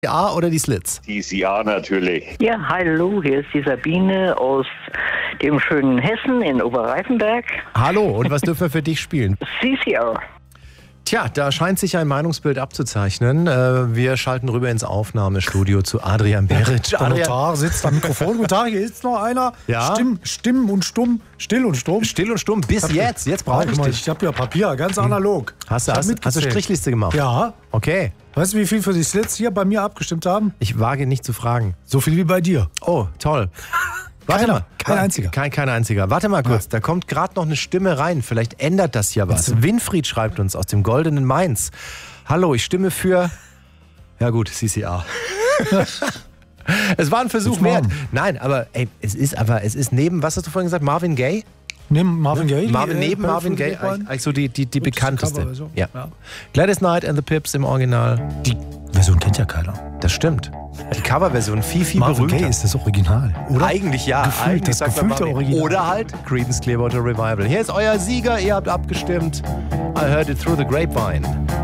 CCR oder die Slits? CCR natürlich. Ja, hallo, hier ist die Sabine aus dem schönen Hessen in Oberreifenberg. Hallo, und was dürfen wir für dich spielen? CCR. Tja, da scheint sich ein Meinungsbild abzuzeichnen. Wir schalten rüber ins Aufnahmestudio zu Adrian Beric. Der Notar sitzt am Mikrofon. Guten Tag, hier ist noch einer. Ja? Stimm und stumm. Still und stumm. Still und stumm bis jetzt. Jetzt brauche ich dich. Ich habe ja Papier, ganz analog. Hast du Strichliste gemacht? Ja. Okay. Weißt du, wie viel für die Slits hier bei mir abgestimmt haben? Ich wage nicht zu fragen. So viel wie bei dir. Oh, toll. Warte mal. Kein einziger. Kein einziger. Warte mal kurz, da kommt gerade noch eine Stimme rein. Vielleicht ändert das ja was. Winfried schreibt uns aus dem Goldenen Mainz. Hallo, ich stimme für... Ja gut, CCR. Es war ein Versuch wert. Nein, aber ey, es ist neben, was hast du vorhin gesagt, Marvin Gaye? Neben Marvin Gaye? Neben Marvin Gaye, eigentlich so die bekannteste. Ja. Gladys Knight and the Pips im Original. Die Version kennt ja keiner. Das stimmt. Die Coverversion viel Marvin berühmter. Gaye ist das Original, oder? Eigentlich ja. Gefühlt, das gefühlte Original. Oder halt Creedence Clearwater Revival. Hier ist euer Sieger, ihr habt abgestimmt. I heard it through the grapevine.